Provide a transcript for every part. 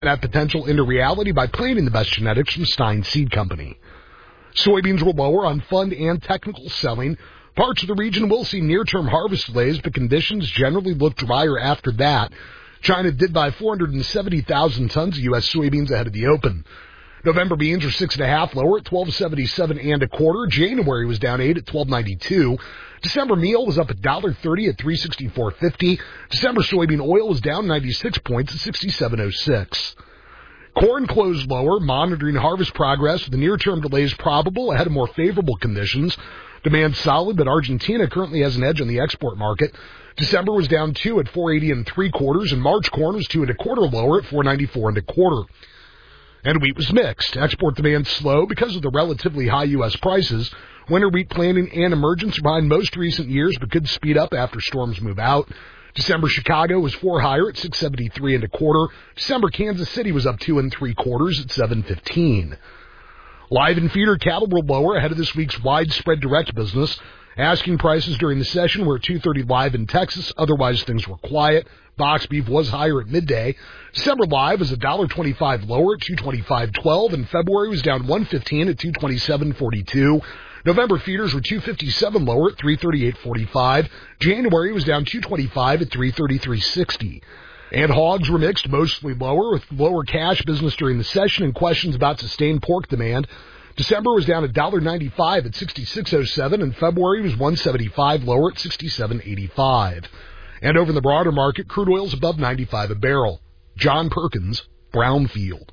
that potential into reality by planting the best genetics from Stein Seed Company. Soybeans were lower on fund and technical selling. Parts of the region will see near-term harvest delays, but conditions generally look drier after that. China did buy 470,000 tons of U.S. soybeans ahead of the open. November beans are 6.5 lower at $12.77 and a quarter. January was down 8 at $12.92. December meal was up $1.30 at $3.6450. December soybean oil was down 96 points at $67.06. Corn closed lower, monitoring harvest progress with the near-term delays probable ahead of more favorable conditions. Demand solid, but Argentina currently has an edge on the export market. December was down 2 at $4.80 3/4, and March corn was 2 1/4 lower at $4.94 1/4. And wheat was mixed. Export demand slow because of the relatively high U.S. prices. Winter wheat planting and emergence are behind most recent years, but could speed up after storms move out. December Chicago was 4 higher at $6.73 1/4. December Kansas City was up 2 3/4 at $7.15. Live and feeder cattle were lower ahead of this week's widespread direct business. Asking prices during the session were at $2.30 live in Texas. Otherwise, things were quiet. Box beef was higher at midday. December live was $1.25 lower at $2.25.12, and February was down $1.15 at $2.27.42. November feeders were $2.57 lower at $3.38.45. January was down $2.25 at $3.33.60. And hogs were mixed, mostly lower, with lower cash business during the session and questions about sustained pork demand. December was down $1.95 at $66.07, and February was $1.75 lower at $67.85. And over in the broader market, crude oil's above $95 a barrel. John Perkins, Brownfield.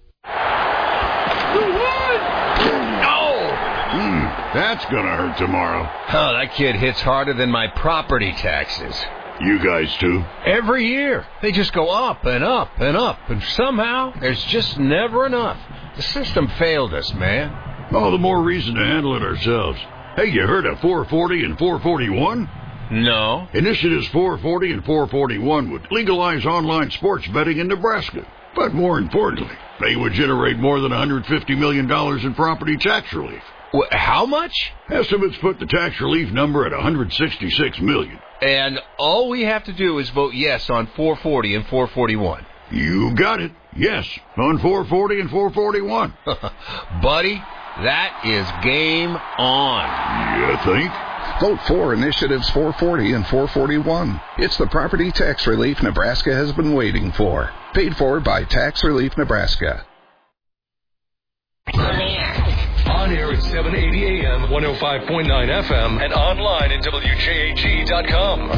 That's gonna hurt tomorrow. Oh, that kid hits harder than my property taxes. You guys too? Every year. They just go up and up and up, and somehow there's just never enough. The system failed us, man. All the more reason to handle it ourselves. Hey, you heard of 440 and 441? No. Initiatives 440 and 441 would legalize online sports betting in Nebraska. But more importantly, they would generate more than $150 million in property tax relief. How much? Estimates put the tax relief number at $166 million. And all we have to do is vote yes on 440 and 441. You got it. Yes, on 440 and 441. Buddy, that is game on. You think? Vote for Initiatives 440 and 441. It's the property tax relief Nebraska has been waiting for. Paid for by Tax Relief Nebraska. On air at 780 AM, 105.9 FM, and online at WJAG.com.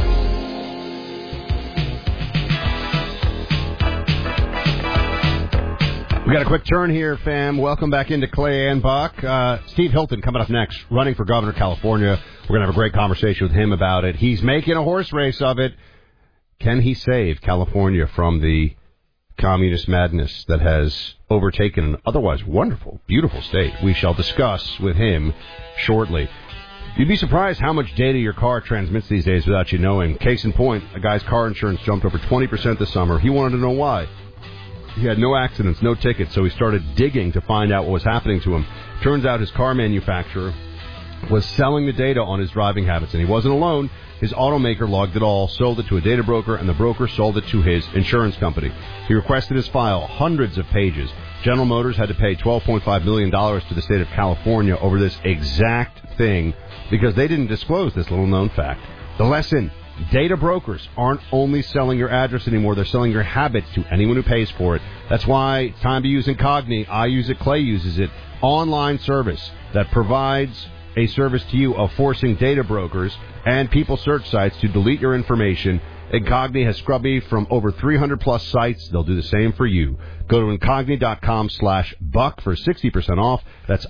We got a quick turn here, fam. Welcome back into Clay and Buck. Steve Hilton coming up next, running for governor of California. We're going to have a great conversation with him about it. He's making a horse race of it. Can he save California from the communist madness that has overtaken an otherwise wonderful, beautiful state? We shall discuss with him shortly. You'd be surprised how much data your car transmits these days without you knowing. Case in point, a guy's car insurance jumped over 20% this summer. He wanted to know why. He had no accidents, no tickets, so he started digging to find out what was happening to him. Turns out his car manufacturer was selling the data on his driving habits, and he wasn't alone. His automaker logged it all, sold it to a data broker, and the broker sold it to his insurance company. He requested his file, hundreds of pages. General Motors had to pay $12.5 million to the state of California over this exact thing because they didn't disclose this little-known fact. The lesson: data brokers aren't only selling your address anymore, they're selling your habits to anyone who pays for it. That's why it's time to use Incogni. I use it, Clay uses it. Online service that provides a service to you of forcing data brokers and people search sites to delete your information. Incogni has scrubbed me from over 300-plus sites. They'll do the same for you. Go to Incogni.com/Buck for 60% off. That's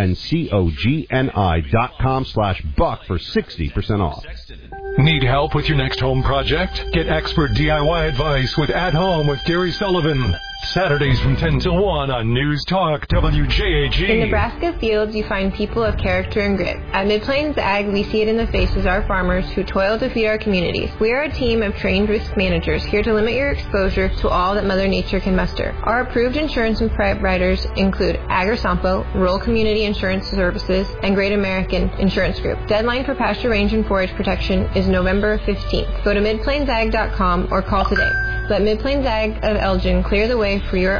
INCOGNI.com/Buck for 60% off. Need help with your next home project? Get expert DIY advice with At Home with Gary Sullivan. Saturdays from 10 till 1 on News Talk WJAG. In Nebraska fields, you find people of character and grit. At Mid-Plains Ag, we see it in the faces of our farmers who toil to feed our communities. We are a team of trained risk managers here to limit your exposure to all that Mother Nature can muster. Our approved insurance and providers include Agrisampo, Rural Community Insurance Services, and Great American Insurance Group. Deadline for pasture range and forage protection is November 15th. Go to midplainsag.com or call today. Let Mid-Plains Ag of Elgin clear the way for your